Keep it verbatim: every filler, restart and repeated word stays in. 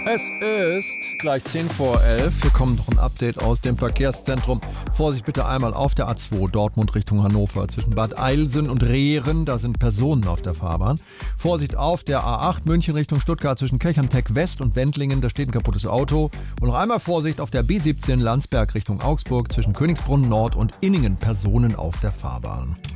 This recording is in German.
Es ist gleich zehn vor elf. Hier kommt noch ein Update aus dem Verkehrszentrum. Vorsicht bitte einmal auf der A zwei Dortmund Richtung Hannover. Zwischen Bad Eilsen und Rehren, da sind Personen auf der Fahrbahn. Vorsicht auf der A acht München Richtung Stuttgart zwischen Kelcham-Tech West und Wendlingen, da steht ein kaputtes Auto. Und noch einmal Vorsicht auf der B siebzehn Landsberg Richtung Augsburg zwischen Königsbrunn Nord und Inningen. Personen auf der Fahrbahn.